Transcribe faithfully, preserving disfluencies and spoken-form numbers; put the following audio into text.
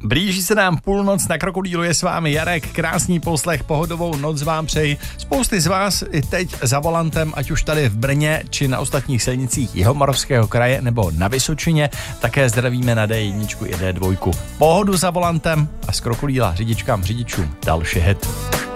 Blíží se nám půlnoc, na Krokodýlu je s vámi Jarek, krásný poslech, pohodovou noc vám přeji. Spousty z vás i teď za volantem, ať už tady v Brně, či na ostatních silnicích Jihomoravského kraje, nebo na Vysočině, také zdravíme na D jedna i D dva. Pohodu za volantem a z Krokodýla řidičkám řidičům další hit.